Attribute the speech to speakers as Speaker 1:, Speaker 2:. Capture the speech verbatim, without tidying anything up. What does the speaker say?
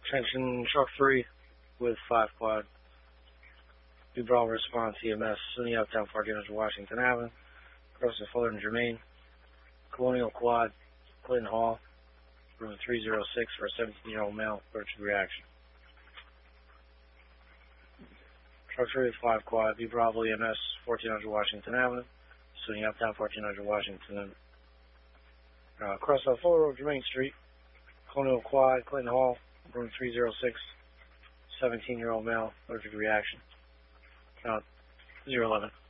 Speaker 1: Attention, truck three with five quad. New Bravo response, E M S, SUNY Uptown fourteen hundred Washington Avenue, across the Fuller and Germain, Colonial Quad, Clinton Hall, room three oh six for a seventeen-year-old male, allergic reaction. Truck three with five quad, B Bravo E M S, fourteen hundred Washington Avenue, SUNY Uptown fourteen hundred Washington, uh, across the Fuller Road, Germain Street, Colonial Quad, Clinton Hall, room three oh six, seventeen-year-old male, allergic reaction. Count zero eleven.